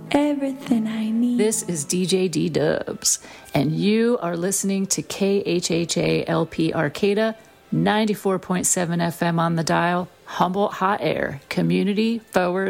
everything I need. This is DJ D Dubs, and you are listening to KHHA LP Arcata, 94.7 FM on the dial, Humboldt Hot Air, community forward.